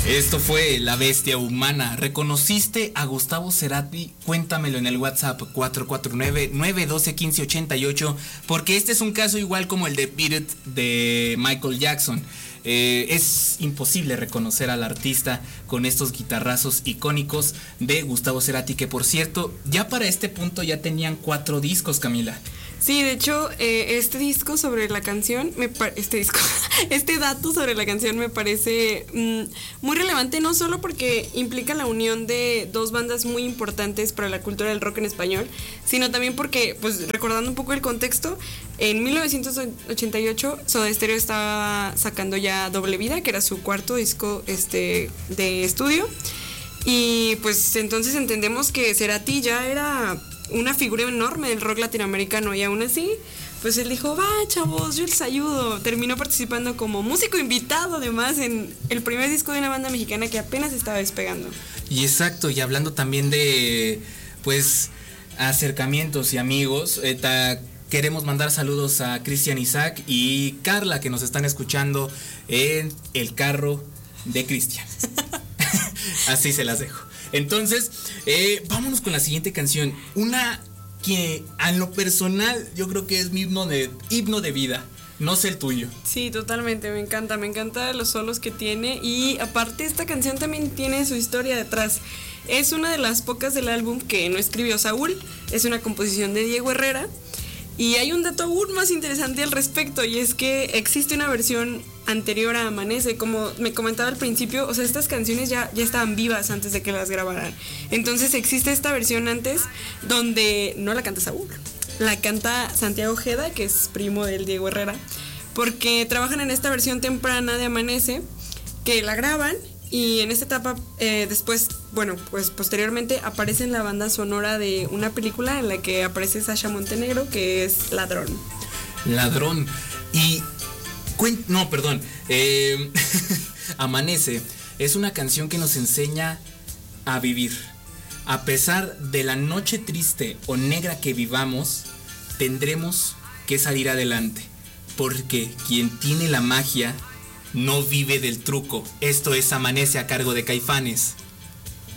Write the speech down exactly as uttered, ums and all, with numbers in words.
Esto fue La Bestia Humana. ¿Reconociste a Gustavo Cerati? Cuéntamelo en el WhatsApp cuatro cuatro nueve, nueve uno dos, uno cinco ocho ocho, porque este es un caso igual como el de Beat It de Michael Jackson. Eh, es imposible reconocer al artista con estos guitarrazos icónicos de Gustavo Cerati, que por cierto, ya para este punto ya tenían cuatro discos, Camila. Sí, de hecho, eh, este disco sobre la canción, me pa- este disco, este dato sobre la canción me parece mm, muy relevante, no solo porque implica la unión de dos bandas muy importantes para la cultura del rock en español, sino también porque, pues recordando un poco el contexto, en mil novecientos ochenta y ocho Soda Stereo estaba sacando ya Doble Vida, que era su cuarto disco este, de estudio, y pues entonces entendemos que Cerati ya era una figura enorme del rock latinoamericano, y aún así, pues él dijo, va chavos, yo les ayudo. Terminó participando como músico invitado además en el primer disco de una banda mexicana que apenas estaba despegando. Y exacto, y hablando también de, pues, acercamientos y amigos, eh, ta, queremos mandar saludos a Cristian Isaac y Carla, que nos están escuchando en el carro de Cristian. Así se las dejo. Entonces, eh, vámonos con la siguiente canción. Una que a lo personal yo creo que es mi himno de, himno de vida. No sé el tuyo. Sí, totalmente, me encanta, me encanta los solos que tiene. Y aparte esta canción también tiene su historia detrás. Es una de las pocas del álbum que no escribió Saúl. Es una composición de Diego Herrera. Y hay un dato aún más interesante al respecto, y es que existe una versión anterior a Amanece. Como me comentaba al principio, o sea, estas canciones ya, ya estaban vivas antes de que las grabaran. Entonces existe esta versión antes donde no la canta Saúl, la canta Santiago Ojeda, que es primo del Diego Herrera, porque trabajan en esta versión temprana de Amanece, que la graban. Y en esta etapa, eh, después, bueno, pues posteriormente aparece en la banda sonora de una película en la que aparece Sasha Montenegro, que es Ladrón. Ladrón. Y... Cuen- no, perdón. Eh, Amanece es una canción que nos enseña a vivir. A pesar de la noche triste o negra que vivamos, tendremos que salir adelante. Porque quien tiene la magia no vive del truco. Esto es Amanece a cargo de Caifanes.